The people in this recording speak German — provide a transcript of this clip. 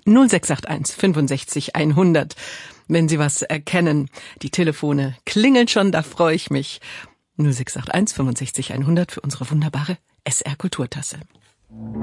0681 65 100. Wenn Sie was erkennen, die Telefone klingeln schon, da freue ich mich. 0681 65 100 für unsere wunderbare SR Kulturtasse.